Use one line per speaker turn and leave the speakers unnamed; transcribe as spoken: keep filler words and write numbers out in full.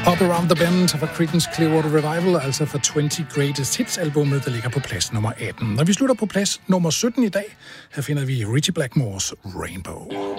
Up Around the Bend fra Creedence Clearwater Revival, altså fra tyve Greatest Hits-albummet, der ligger på plads nummer atten. Når vi slutter på plads nummer sytten i dag, her finder vi Ritchie Blackmores Rainbow.